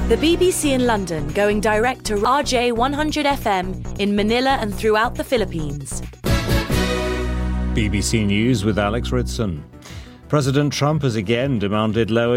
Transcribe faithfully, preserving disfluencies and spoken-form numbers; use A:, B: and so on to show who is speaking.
A: The B B C in London going direct to R J one hundred F M in Manila and throughout the Philippines.
B: B B C News with Alex Ritson. President Trump has again demanded lower